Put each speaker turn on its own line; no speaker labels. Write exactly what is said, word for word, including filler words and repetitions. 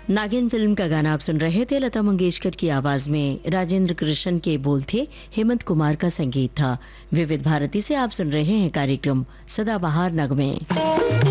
नागिन फिल्म का गाना आप सुन रहे थे। लता मंगेशकर की आवाज में राजेंद्र कृष्ण के बोल थे, हेमंत कुमार का संगीत था। विविध भारती से आप सुन रहे हैं कार्यक्रम सदाबहार नगमे।